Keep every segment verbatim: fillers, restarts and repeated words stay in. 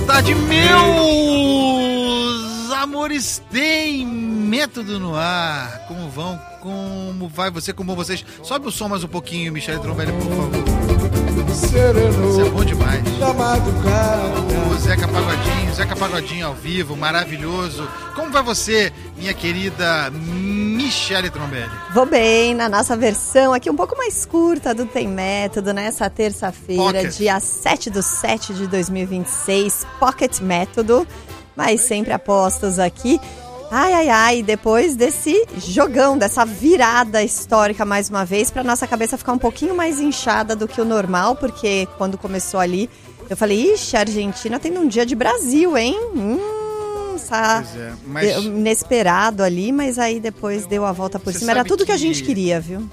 tarde, meus amores. Tem método no ar. Como vão? Como vai você? Como vão vocês? Sobe o som mais um pouquinho, Michele Trombelli, por favor. Sereno, isso é bom demais. Da madrugada. O Zeca Pagodinho, Zeca Pagodinho ao vivo, maravilhoso. Como vai você, minha querida Michele Trombelli? Vou bem, na nossa versão aqui um pouco mais curta do Tem Método, nessa terça-feira, Pocket. dia sete de setembro de dois mil e vinte e seis, Pocket Método, mas sempre apostas aqui. Ai, ai, ai, depois desse jogão, dessa virada histórica mais uma vez, para nossa cabeça ficar um pouquinho mais inchada do que o normal, porque quando começou ali, eu falei, ixi, a Argentina tendo um dia de Brasil, hein? Hum, essa... Pois é, mas... inesperado ali, mas aí depois deu a volta por Você cima. Era sabe tudo que... que a que- gente queria, viu?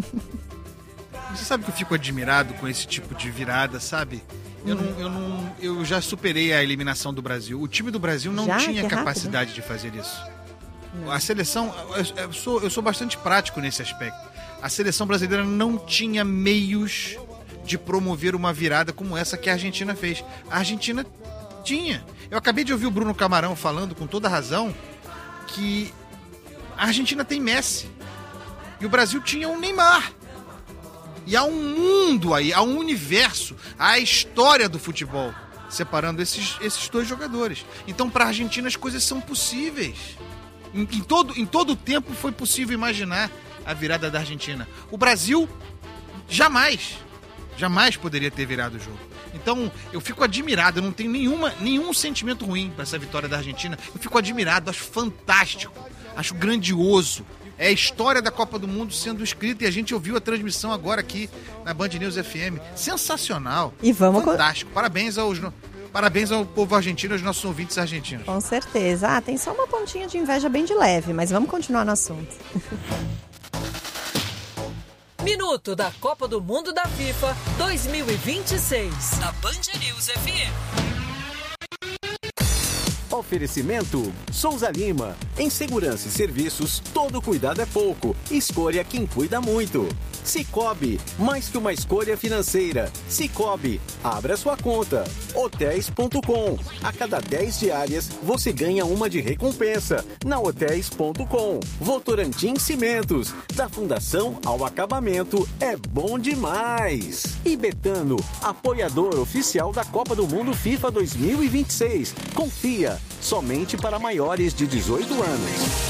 Você sabe que eu fico admirado com esse tipo de virada, sabe? Eu, não, eu, não, eu já superei a eliminação do Brasil. O time do Brasil não Já? tinha Que capacidade de fazer isso. A seleção, eu, eu sou, eu sou bastante prático nesse aspecto. A seleção brasileira não tinha meios de promover uma virada como essa que a Argentina fez. A Argentina tinha. Eu acabei de ouvir o Bruno Camarão falando com toda razão que a Argentina tem Messi e o Brasil tinha um Neymar. E há um mundo aí, há um universo, há a história do futebol separando esses, esses dois jogadores. Então, para a Argentina, as coisas são possíveis. Em, em, todo, em todo o tempo foi possível imaginar a virada da Argentina. O Brasil jamais, jamais poderia ter virado o jogo. Então, eu fico admirado, eu não tenho nenhuma, nenhum sentimento ruim para essa vitória da Argentina. Eu fico admirado, acho fantástico, acho grandioso. É a história da Copa do Mundo sendo escrita e a gente ouviu a transmissão agora aqui na Band News F M. Sensacional. E vamos com- Fantástico. Parabéns aos, parabéns ao povo argentino, aos nossos ouvintes argentinos. Com certeza. Ah, tem só uma pontinha de inveja bem de leve, mas vamos continuar no assunto. Minuto da Copa do Mundo da FIFA dois mil e vinte e seis. Na Band News F M. Oferecimento Souza Lima. Em segurança e serviços, todo cuidado é pouco. Escolha quem cuida muito. Cicobi, mais que uma escolha financeira. Cicobi, abra sua conta. Hotéis ponto com. A cada dez diárias, você ganha uma de recompensa. Na Hotéis ponto com. Votorantim Cimentos. Da fundação ao acabamento, é bom demais. E Betano, apoiador oficial da Copa do Mundo FIFA dois mil e vinte e seis. Confia, somente para maiores de dezoito anos.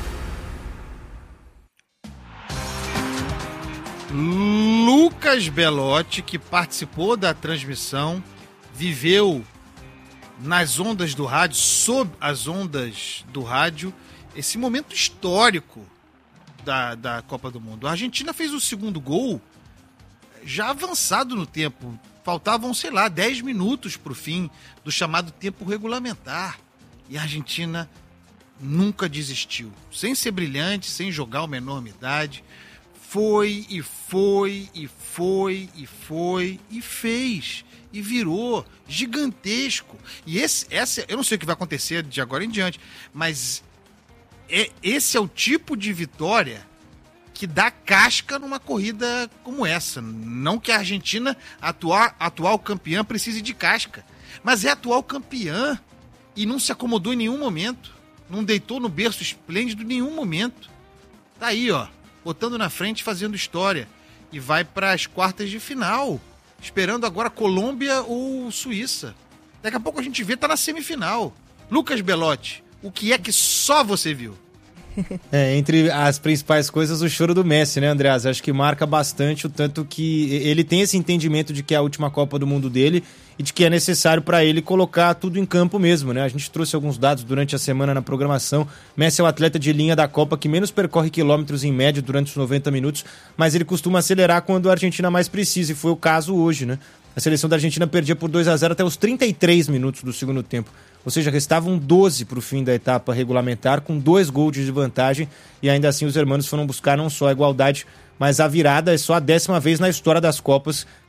Lucas Belotti, que participou da transmissão, viveu nas ondas do rádio, sob as ondas do rádio, esse momento histórico da, da Copa do Mundo. A Argentina fez o segundo gol já avançado no tempo. Faltavam, sei lá, dez minutos para o fim do chamado tempo regulamentar. E a Argentina nunca desistiu. Sem ser brilhante, sem jogar uma enormidade. Foi e foi e foi e foi e fez. E virou gigantesco. E esse, essa, eu não sei o que vai acontecer de agora em diante, mas é, esse é o tipo de vitória que dá casca numa corrida como essa. Não que a Argentina, atual, atual campeã, precise de casca, mas é atual campeã e não se acomodou em nenhum momento. Não deitou no berço esplêndido em nenhum momento. Tá aí, ó, botando na frente, fazendo história. E vai para as quartas de final, esperando agora Colômbia ou Suíça. Daqui a pouco a gente vê, tá na semifinal. Lucas Belotti, o que é que só você viu? É, entre as principais coisas, o choro do Messi, né, Andreas? Acho que marca bastante o tanto que ele tem esse entendimento de que é a última Copa do Mundo dele e de que é necessário para ele colocar tudo em campo mesmo, né? A gente trouxe alguns dados durante a semana na programação. Messi é o atleta de linha da Copa que menos percorre quilômetros em média durante os noventa minutos, mas ele costuma acelerar quando a Argentina mais precisa, e foi o caso hoje, né? A seleção da Argentina perdia por dois a zero até os trinta e três minutos do segundo tempo. Ou seja, restavam doze para o fim da etapa regulamentar, com dois gols de vantagem, e ainda assim os hermanos foram buscar não só a igualdade, mas a virada. É só a décima vez na história das Copas que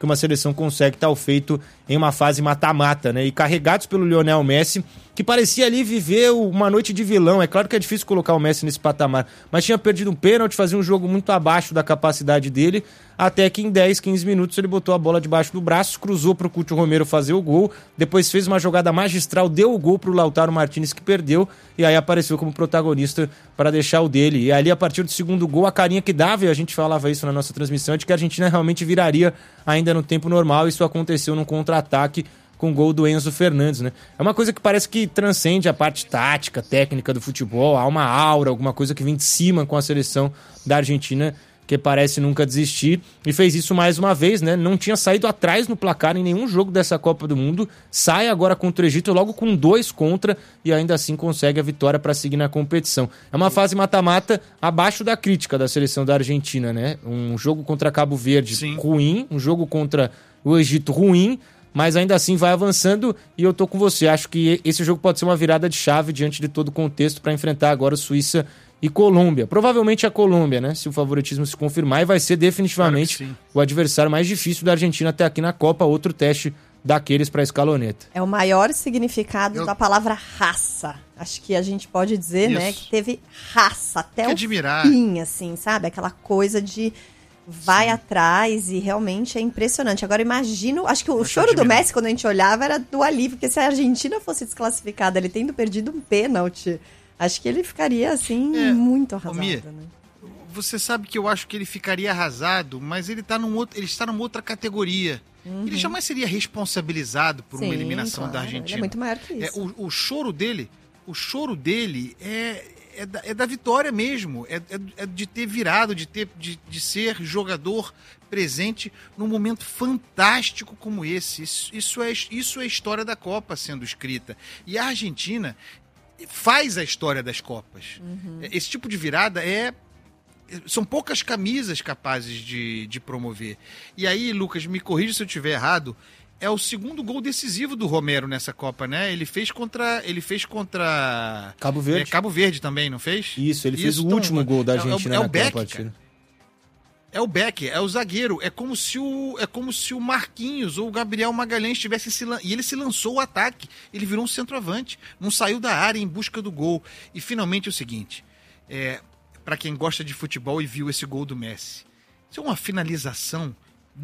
que uma seleção consegue tal feito em uma fase mata-mata, né? E carregados pelo Lionel Messi, que parecia ali viver uma noite de vilão. É claro que é difícil colocar o Messi nesse patamar, mas tinha perdido um pênalti, fazia um jogo muito abaixo da capacidade dele, até que em dez, quinze minutos ele botou a bola debaixo do braço, cruzou pro Couto Romero fazer o gol, depois fez uma jogada magistral, deu o gol pro Lautaro Martinez, que perdeu, e aí apareceu como protagonista para deixar o dele. E ali, a partir do segundo gol, a carinha que dava, e a gente falava isso na nossa transmissão, é de que a Argentina realmente viraria ainda no tempo normal. Isso aconteceu num contra-ataque com o gol do Enzo Fernandes, né? É uma coisa que parece que transcende a parte tática, técnica do futebol, há uma aura, alguma coisa que vem de cima com a seleção da Argentina, que parece nunca desistir, e fez isso mais uma vez, né? Não tinha saído atrás no placar em nenhum jogo dessa Copa do Mundo, sai agora contra o Egito, logo com dois contra, e ainda assim consegue a vitória para seguir na competição. É uma fase mata-mata abaixo da crítica da seleção da Argentina, né? Um jogo contra Cabo Verde Sim. ruim, um jogo contra o Egito ruim, mas ainda assim vai avançando, e eu tô com você. Acho que esse jogo pode ser uma virada de chave diante de todo o contexto para enfrentar agora Suíça e Colômbia. Provavelmente a Colômbia, né? Se o favoritismo se confirmar, e vai ser definitivamente claro o adversário mais difícil da Argentina até aqui na Copa, outro teste daqueles para a escaloneta. É o maior significado eu... da palavra raça. Acho que a gente pode dizer, Isso. né, que teve raça até que o admirar. fim, assim, sabe? Aquela coisa de vai Sim. atrás, e realmente é impressionante. Agora imagino, acho que o choro admirar. do Messi, quando a gente olhava, era do alívio, porque se a Argentina fosse desclassificada, ele tendo perdido um pênalti, acho que ele ficaria, assim, é, muito arrasado. Mia, né? Você sabe que eu acho que ele ficaria arrasado, mas ele, tá num outro, ele está numa outra categoria. Uhum. Ele jamais seria responsabilizado por Sim, uma eliminação claro, da Argentina. Ele é muito maior que isso. É, o, o choro dele, o choro dele é... É da, é da vitória mesmo, é, é, é de ter virado, de, ter, de, de ser jogador presente num momento fantástico como esse. Isso, isso, é, isso é a história da Copa sendo escrita. E a Argentina faz a história das Copas. Uhum. Esse tipo de virada é... São poucas camisas capazes de, de promover. E aí, Lucas, me corrija se eu estiver errado, é o segundo gol decisivo do Romero nessa Copa, né? Ele fez contra... Ele fez contra... Cabo Verde. É, Cabo Verde também, não fez? Isso, ele Isso, fez o então, último gol da Argentina é, é, é na o Beck, partida. É o Beck, é o zagueiro. É como se o, é como se o Marquinhos ou o Gabriel Magalhães tivesse se... E ele se lançou o ataque. Ele virou um centroavante. Não saiu da área em busca do gol. E finalmente é o seguinte... É, para quem gosta de futebol e viu esse gol do Messi, isso é uma finalização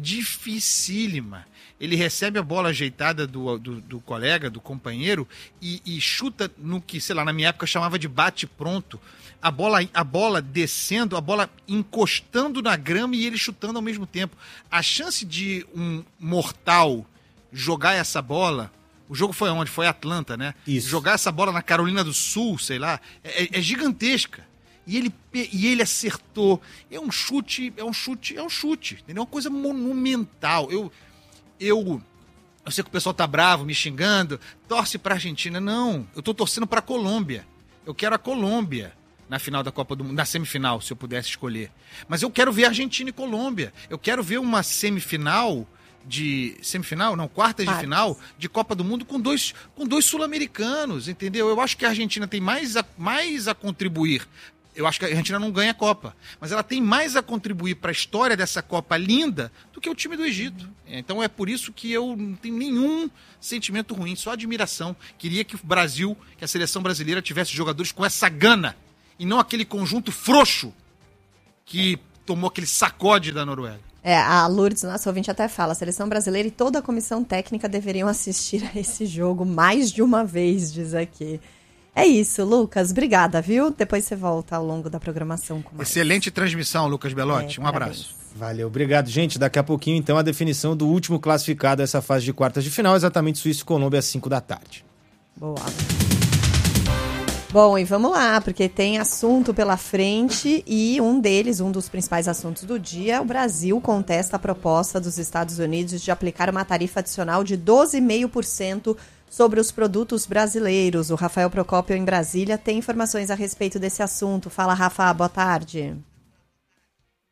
dificílima. Ele recebe a bola ajeitada do, do, do colega, do companheiro, e, e chuta no que, sei lá, na minha época chamava de bate-pronto. A bola, a bola descendo, a bola encostando na grama e ele chutando ao mesmo tempo. A chance de um mortal jogar essa bola... O jogo foi onde? Foi Atlanta, né? Isso. Jogar essa bola na Carolina do Sul, sei lá, é, é gigantesca. E ele, e ele acertou. É um chute, é um chute, é um chute. Entendeu? É uma coisa monumental. Eu, eu, eu sei que o pessoal tá bravo, me xingando. Torce pra Argentina. Não, eu tô torcendo pra Colômbia. Eu quero a Colômbia na final da Copa do Mundo, na semifinal, se eu pudesse escolher. Mas eu quero ver Argentina e Colômbia. Eu quero ver uma semifinal de... Semifinal? Não, quartas de final de Copa do Mundo com dois, com dois sul-americanos, entendeu? Eu acho que a Argentina tem mais a, mais a contribuir. Eu acho que a Argentina não ganha a Copa, mas ela tem mais a contribuir para a história dessa Copa linda do que o time do Egito. Então é por isso que eu não tenho nenhum sentimento ruim, só admiração. Queria que o Brasil, que a seleção brasileira tivesse jogadores com essa gana e não aquele conjunto frouxo que tomou aquele sacode da Noruega. É, a Lourdes, nossa ouvinte, até fala, a seleção brasileira e toda a comissão técnica deveriam assistir a esse jogo mais de uma vez, diz aqui. É isso, Lucas. Obrigada, viu? Depois você volta ao longo da programação. Com mais. Excelente transmissão, Lucas Belotti. É, um parabéns. abraço. Valeu, obrigado, gente. Daqui a pouquinho, então, a definição do último classificado dessa fase de quartas de final, exatamente Suíça e Colômbia, às cinco da tarde. Boa. Bom, e vamos lá, porque tem assunto pela frente e um deles, um dos principais assuntos do dia, o Brasil contesta a proposta dos Estados Unidos de aplicar uma tarifa adicional de doze vírgula cinco por cento sobre os produtos brasileiros. O Rafael Procópio, em Brasília, tem informações a respeito desse assunto. Fala, Rafa, boa tarde.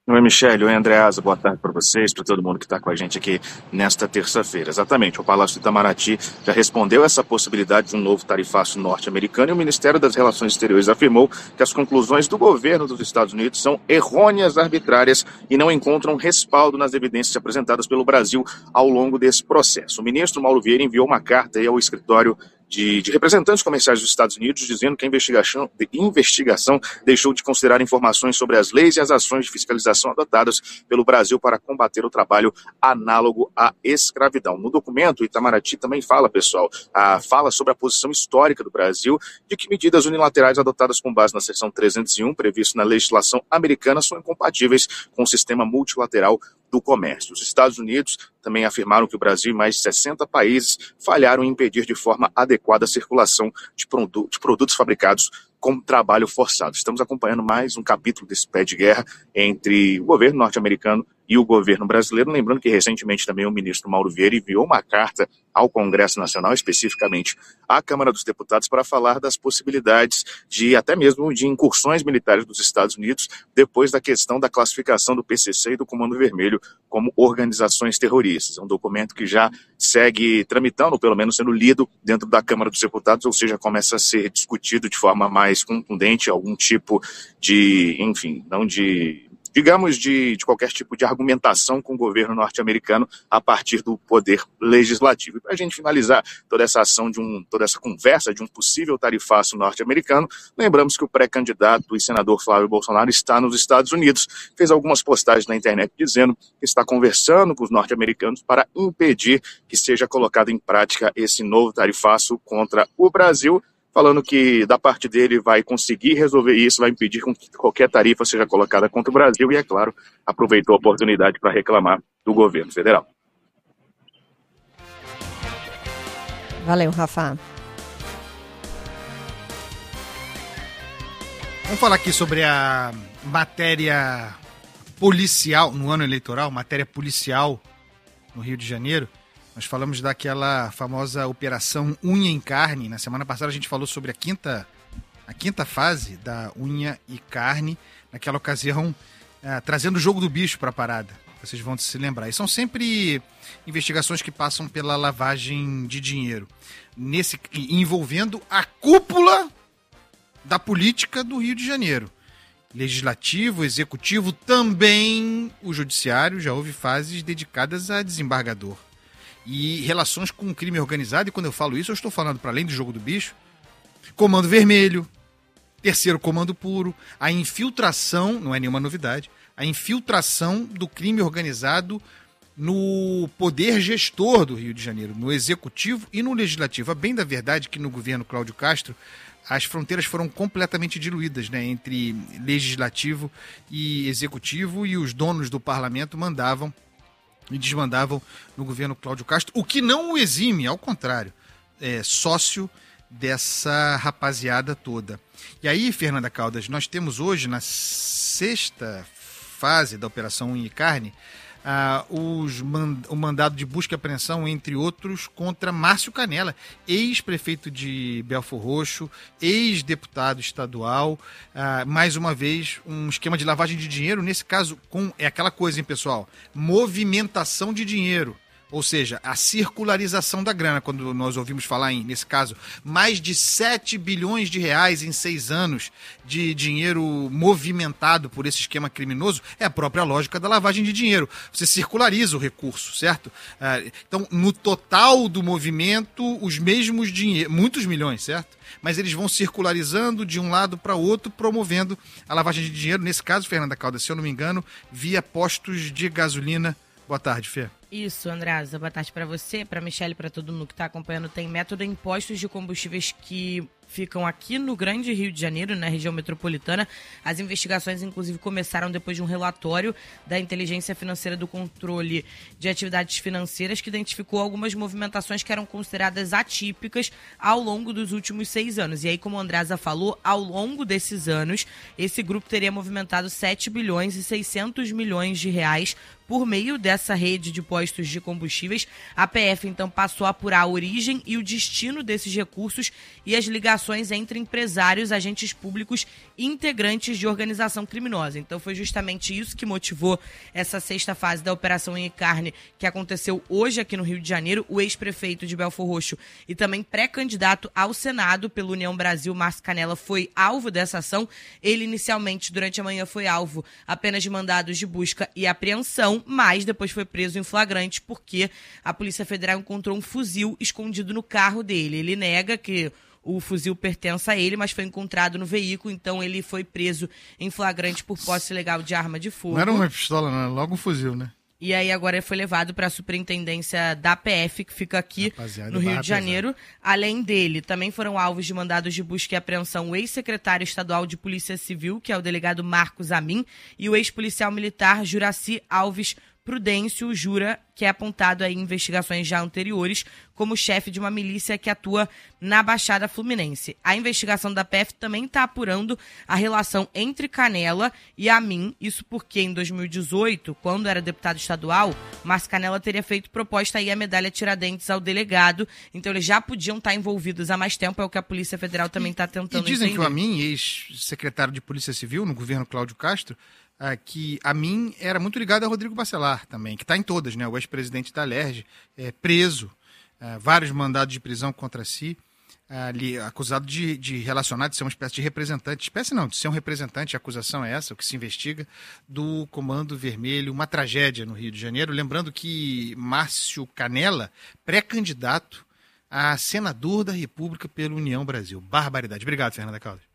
Oi, Michele. Oi, Andreasa. Boa tarde para vocês, para todo mundo que está com a gente aqui nesta terça-feira. Exatamente, o Palácio do Itamaraty já respondeu essa possibilidade de um novo tarifaço norte-americano e o Ministério das Relações Exteriores afirmou que as conclusões do governo dos Estados Unidos são errôneas, arbitrárias e não encontram respaldo nas evidências apresentadas pelo Brasil ao longo desse processo. O ministro Mauro Vieira enviou uma carta aí ao escritório De, de representantes comerciais dos Estados Unidos, dizendo que a investigação, de investigação deixou de considerar informações sobre as leis e as ações de fiscalização adotadas pelo Brasil para combater o trabalho análogo à escravidão. No documento, o Itamaraty também fala, pessoal, a, fala sobre a posição histórica do Brasil de que medidas unilaterais adotadas com base na seção trezentos e um, previsto na legislação americana, são incompatíveis com o sistema multilateral do comércio. Os Estados Unidos também afirmaram que o Brasil e mais de sessenta países falharam em impedir de forma adequada a circulação de, produ- de produtos fabricados com trabalho forçado. Estamos acompanhando mais um capítulo desse pé de guerra entre o governo norte-americano e o governo brasileiro. Lembrando que recentemente também o ministro Mauro Vieira enviou uma carta ao Congresso Nacional, especificamente à Câmara dos Deputados, para falar das possibilidades de até mesmo de incursões militares dos Estados Unidos depois da questão da classificação do P C C e do Comando Vermelho como organizações terroristas. É um documento que já segue tramitando, ou pelo menos sendo lido dentro da Câmara dos Deputados, ou seja, começa a ser discutido de forma mais contundente algum tipo de, enfim, não de... digamos, de, de qualquer tipo de argumentação com o governo norte-americano a partir do poder legislativo. E para a gente finalizar toda essa ação, de um, toda essa conversa de um possível tarifaço norte-americano, lembramos que o pré-candidato e senador Flávio Bolsonaro está nos Estados Unidos, fez algumas postagens na internet dizendo que está conversando com os norte-americanos para impedir que seja colocado em prática esse novo tarifaço contra o Brasil, falando que da parte dele vai conseguir resolver isso, vai impedir que qualquer tarifa seja colocada contra o Brasil e, é claro, aproveitou a oportunidade para reclamar do governo federal. Valeu, Rafa. Vamos falar aqui sobre a matéria policial, no ano eleitoral, matéria policial no Rio de Janeiro. Nós falamos daquela famosa Operação Unha em Carne. Na semana passada a gente falou sobre a quinta, a quinta fase da Unha e Carne. Naquela ocasião, ah, trazendo o jogo do bicho para a parada. Vocês vão se lembrar. E são sempre investigações que passam pela lavagem de dinheiro. Nesse, envolvendo a cúpula da política do Rio de Janeiro. Legislativo, executivo, também o judiciário. Já houve fases dedicadas a desembargador. E relações com o crime organizado, e quando eu falo isso, eu estou falando, para além do jogo do bicho, Comando Vermelho, Terceiro Comando Puro, a infiltração, não é nenhuma novidade, a infiltração do crime organizado no poder gestor do Rio de Janeiro, no executivo e no legislativo. A bem da verdade que no governo Cláudio Castro, as fronteiras foram completamente diluídas, né, entre legislativo e executivo, e os donos do parlamento mandavam e desmandavam no governo Cláudio Castro, o que não o exime, ao contrário, é sócio dessa rapaziada toda. E aí, Fernanda Caldas, nós temos hoje, na sexta fase da Operação Unha e Carne, ah, os mand- o mandado de busca e apreensão, entre outros, contra Márcio Canela, ex-prefeito de Belfor Roxo, ex-deputado estadual, ah, mais uma vez um esquema de lavagem de dinheiro, nesse caso com, é aquela coisa, hein, pessoal, movimentação de dinheiro. Ou seja, a circularização da grana, quando nós ouvimos falar em, nesse caso, mais de sete bilhões de reais em seis anos de dinheiro movimentado por esse esquema criminoso, é a própria lógica da lavagem de dinheiro. Você circulariza o recurso, certo? Então, no total do movimento, os mesmos dinheiros, muitos milhões, certo? Mas eles vão circularizando de um lado para o outro, promovendo a lavagem de dinheiro, nesse caso, Fernanda Caldas, se eu não me engano, via postos de gasolina. Boa tarde, Fê. Isso, Andreasa. Boa tarde para você, para Michele, para todo mundo que está acompanhando. Tem método em postos de combustíveis que ficam aqui no Grande Rio de Janeiro, na região metropolitana. As investigações, inclusive, começaram depois de um relatório da Inteligência Financeira do Controle de Atividades Financeiras, que identificou algumas movimentações que eram consideradas atípicas ao longo dos últimos seis anos. E aí, como a Andreasa falou, ao longo desses anos, esse grupo teria movimentado sete bilhões e seiscentos milhões de reais por meio dessa rede de postos impostos de combustíveis. A P F, então, passou a apurar a origem e o destino desses recursos e as ligações entre empresários, agentes públicos e integrantes de organização criminosa. Então, foi justamente isso que motivou essa sexta fase da Operação Em Carne, que aconteceu hoje aqui no Rio de Janeiro. O ex-prefeito de Belfor Roxo e também pré-candidato ao Senado pelo União Brasil, Márcio Canella, foi alvo dessa ação. Ele, inicialmente, durante a manhã, foi alvo apenas de mandados de busca e apreensão, mas depois foi preso em flagrante porque a Polícia Federal encontrou um fuzil escondido no carro dele. Ele nega que o fuzil pertence a ele, mas foi encontrado no veículo, então ele foi preso em flagrante por posse ilegal de arma de fogo. Não era uma pistola, não, era logo um fuzil, né? E aí agora ele foi levado para a superintendência da P F, que fica aqui Rapaziada, no Rio barra de Janeiro. Além dele, também foram alvos de mandados de busca e apreensão o ex-secretário estadual de Polícia Civil, que é o delegado Marcos Amin, e o ex-policial militar Juraci Alves Prudêncio Jura, que é apontado aí em investigações já anteriores como chefe de uma milícia que atua na Baixada Fluminense. A investigação da P F também está apurando a relação entre Canella e Amin, isso porque em dois mil e dezoito, quando era deputado estadual, Márcio Canella teria feito proposta aí a medalha Tiradentes ao delegado, então eles já podiam estar envolvidos há mais tempo, é o que a Polícia Federal também está tentando E dizem entender. que o Amin, ex-secretário de Polícia Civil no governo Cláudio Castro, ah, que Amin era muito ligado a Rodrigo Bacelar também, que está em todas, né? O ex-presidente da Alerj, é, preso, ah, vários mandados de prisão contra si, ali, acusado de, de relacionar, de ser uma espécie de representante, espécie não, de ser um representante, a acusação é essa, o que se investiga, do Comando Vermelho, uma tragédia no Rio de Janeiro. Lembrando que Márcio Canella, pré-candidato a senador da República pela União Brasil. Barbaridade. Obrigado, Fernanda Caldas.